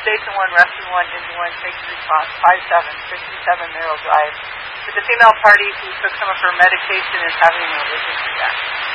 Basin 1, Rescue 1, Engine 1, Safety Response, 5757 Merrill Drive. With the female party who took some of her medication is having a religious reaction.